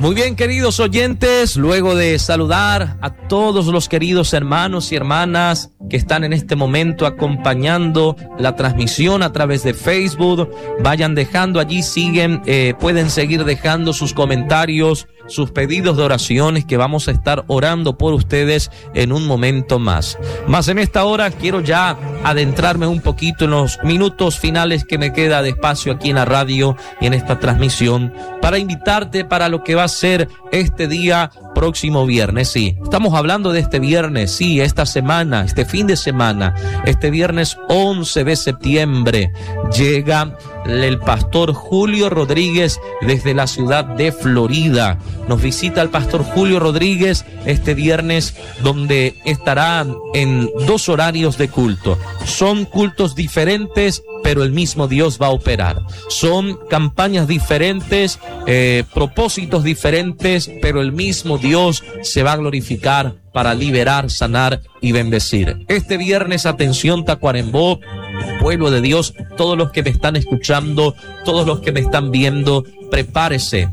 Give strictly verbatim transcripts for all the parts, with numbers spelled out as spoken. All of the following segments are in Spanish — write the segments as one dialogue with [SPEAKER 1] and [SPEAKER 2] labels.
[SPEAKER 1] Muy bien, queridos oyentes, luego de saludar a todos los queridos hermanos y hermanas que están en este momento acompañando la transmisión a través de Facebook, vayan dejando allí, siguen, eh, pueden seguir dejando sus comentarios, sus pedidos de oraciones, que vamos a estar orando por ustedes en un momento más. Más en esta hora quiero ya adentrarme un poquito en los minutos finales que me queda de espacio aquí en la radio y en esta transmisión, para invitarte para lo que va a ser este día próximo viernes. Sí, estamos hablando de este viernes, sí, esta semana, este fin de semana, este viernes once de septiembre, llega el pastor Julio Rodríguez desde la ciudad de Florida. Nos visita el pastor Julio Rodríguez este viernes, donde estará en dos horarios de culto. Son cultos diferentes, pero el mismo Dios va a operar. Son campañas diferentes, eh, propósitos diferentes, pero el mismo Dios se va a glorificar para liberar, sanar y bendecir. Este viernes, atención Tacuarembó, pueblo de Dios, todos los que me están escuchando, todos los que me están viendo, prepárese,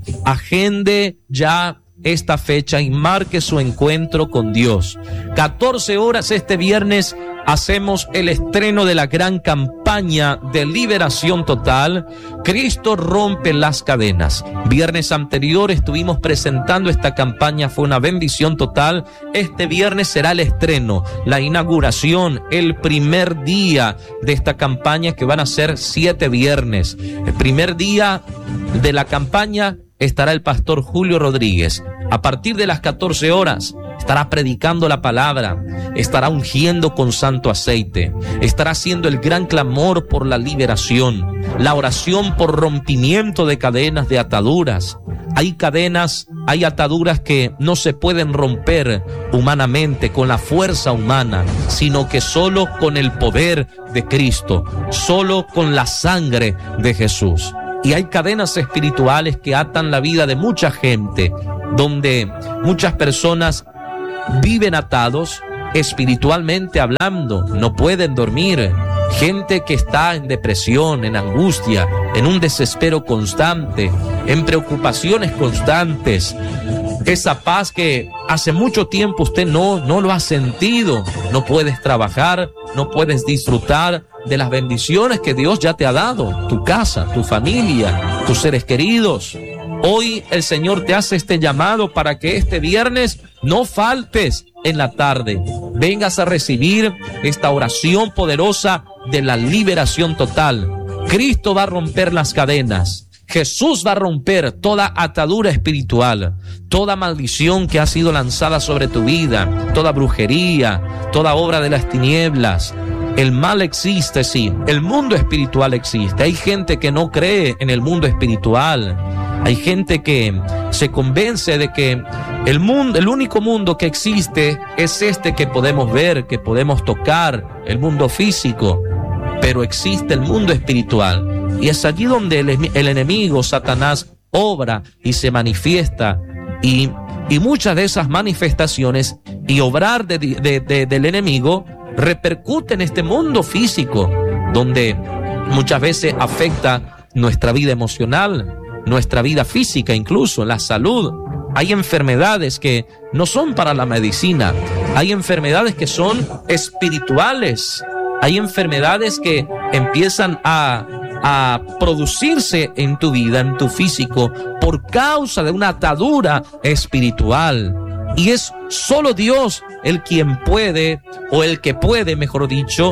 [SPEAKER 1] agende ya esta fecha y marque su encuentro con Dios. catorce horas este viernes hacemos el estreno de la gran campaña de liberación total. Cristo rompe las cadenas. Viernes anterior estuvimos presentando esta campaña, fue una bendición total. Este viernes será el estreno, la inauguración, el primer día de esta campaña, que van a ser siete viernes. El primer día de la campaña estará el pastor Julio Rodríguez. A partir de las catorce horas estará predicando la palabra, estará ungiendo con santo aceite, estará haciendo el gran clamor por la liberación, la oración por rompimiento de cadenas, de ataduras. Hay cadenas, hay ataduras que no se pueden romper humanamente, con la fuerza humana, sino que solo con el poder de Cristo, solo con la sangre de Jesús. Y hay cadenas espirituales que atan la vida de mucha gente, donde muchas personas viven atados espiritualmente hablando, no pueden dormir. Gente que está en depresión, en angustia, en un desespero constante, en preocupaciones constantes. Esa paz que hace mucho tiempo usted no, no lo ha sentido. No puedes trabajar, no puedes disfrutar de las bendiciones que Dios ya te ha dado, tu casa, tu familia, tus seres queridos. Hoy el Señor te hace este llamado para que este viernes no faltes en la tarde. Vengas a recibir esta oración poderosa de la liberación total. Cristo va a romper las cadenas. Jesús va a romper toda atadura espiritual, toda maldición que ha sido lanzada sobre tu vida, toda brujería, toda obra de las tinieblas. El mal existe, sí, el mundo espiritual existe. Hay gente que no cree en el mundo espiritual. Hay gente que se convence de que el mundo, el único mundo que existe es este que podemos ver, que podemos tocar, el mundo físico. Pero existe el mundo espiritual. Y es allí donde el, el enemigo, Satanás, obra y se manifiesta. Y, y muchas de esas manifestaciones y obrar de, de, de, del enemigo repercute en este mundo físico, donde muchas veces afecta nuestra vida emocional, nuestra vida física, incluso la salud. Hay enfermedades que no son para la medicina, hay enfermedades que son espirituales, hay enfermedades que empiezan a, a producirse en tu vida, en tu físico, por causa de una atadura espiritual. Y es solo Dios el quien puede, o el que puede, mejor dicho,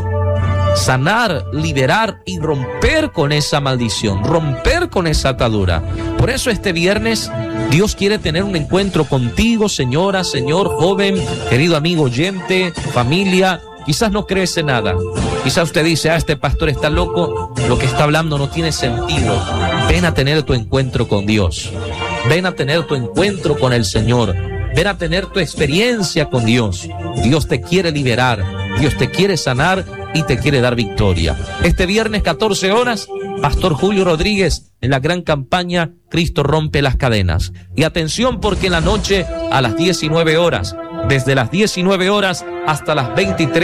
[SPEAKER 1] sanar, liberar y romper con esa maldición, romper con esa atadura. Por eso este viernes Dios quiere tener un encuentro contigo, señora, señor, joven, querido amigo oyente, familia. Quizás no crees en nada. Quizás usted dice, ah, este pastor está loco, lo que está hablando no tiene sentido. Ven a tener tu encuentro con Dios. Ven a tener tu encuentro con el Señor. Ven a tener tu experiencia con Dios. Dios te quiere liberar, Dios te quiere sanar y te quiere dar victoria. Este viernes, catorce horas, Pastor Julio Rodríguez en la gran campaña Cristo rompe las cadenas. Y atención, porque en la noche a las diecinueve horas, desde las diecinueve horas hasta las veintitrés,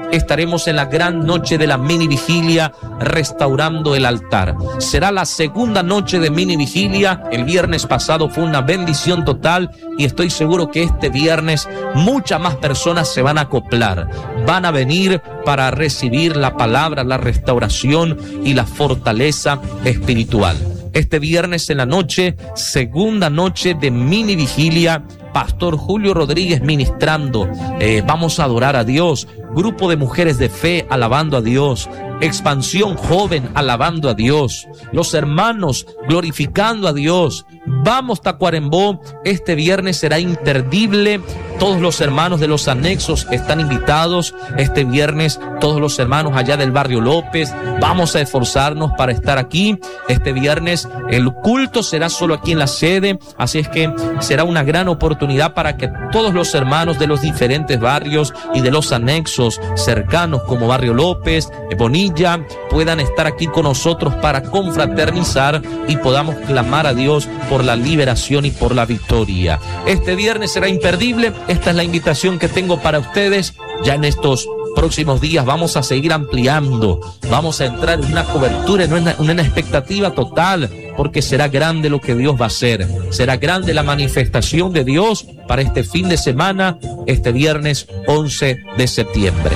[SPEAKER 1] estaremos en la gran noche de la mini vigilia restaurando el altar. Será la segunda noche de mini vigilia. El viernes pasado fue una bendición total y estoy seguro que este viernes muchas más personas se van a acoplar, van a venir para recibir la palabra, la restauración y la fortaleza espiritual. Este viernes en la noche, segunda noche de mini vigilia, Pastor Julio Rodríguez ministrando. Eh, vamos a adorar a Dios. Grupo de mujeres de fe alabando a Dios. Expansión joven alabando a Dios. Los hermanos glorificando a Dios. Vamos Tacuarembó, este viernes será imperdible. Todos los hermanos de los anexos están invitados. Este viernes todos los hermanos allá del barrio López, vamos a esforzarnos para estar aquí. Este viernes el culto será solo aquí en la sede, así es que será una gran oportunidad para que todos los hermanos de los diferentes barrios y de los anexos cercanos como barrio López, Bonilla, puedan estar aquí con nosotros para confraternizar y podamos clamar a Dios por la liberación y por la victoria. Este viernes será imperdible. Esta es la invitación que tengo para ustedes. Ya en estos próximos días vamos a seguir ampliando, vamos a entrar en una cobertura, en una, una expectativa total, porque será grande lo que Dios va a hacer, será grande la manifestación de Dios para este fin de semana, este viernes once de septiembre.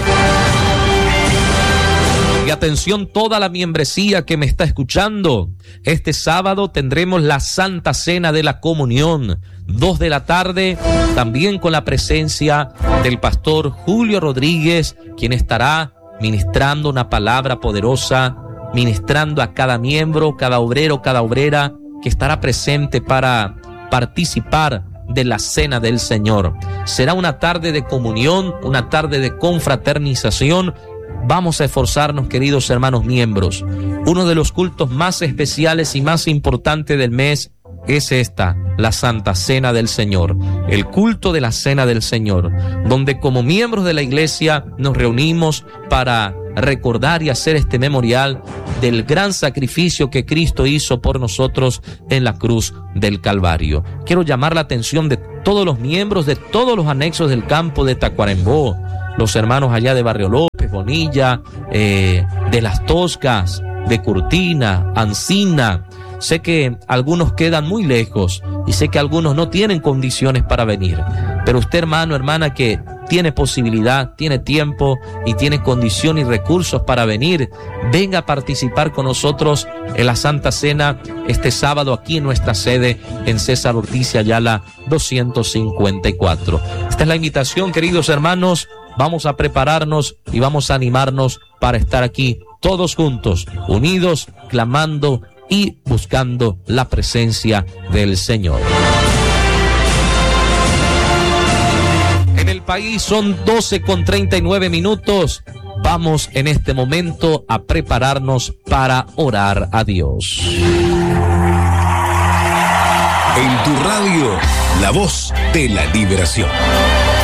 [SPEAKER 1] Y atención toda la membresía que me está escuchando, este sábado tendremos la Santa Cena de la Comunión, dos de la tarde, también con la presencia del pastor Julio Rodríguez, quien estará ministrando una palabra poderosa, ministrando a cada miembro, cada obrero, cada obrera que estará presente para participar de la cena del Señor. Será una tarde de comunión, una tarde de confraternización. Vamos a esforzarnos, queridos hermanos miembros. Uno de los cultos más especiales y más importantes del mes es esta, la Santa Cena del Señor, el culto de la Cena del Señor, donde como miembros de la iglesia nos reunimos para recordar y hacer este memorial del gran sacrificio que Cristo hizo por nosotros en la cruz del Calvario. Quiero llamar la atención de todos los miembros de todos los anexos del campo de Tacuarembó, los hermanos allá de Barrio López, Bonilla, eh, de Las Toscas, de Curtina, Ancina. Sé que algunos quedan muy lejos y sé que algunos no tienen condiciones para venir, pero usted, hermano, hermana, que tiene posibilidad, tiene tiempo y tiene condición y recursos para venir, venga a participar con nosotros en la Santa Cena este sábado aquí en nuestra sede en César Ortiz Ayala doscientos cincuenta y cuatro. Esta es la invitación, queridos hermanos. Vamos a prepararnos y vamos a animarnos para estar aquí todos juntos, unidos, clamando y buscando la presencia del Señor. En el país son doce con treinta y nueve minutos. Vamos en este momento a prepararnos para orar a Dios.
[SPEAKER 2] En tu radio, la voz de la liberación.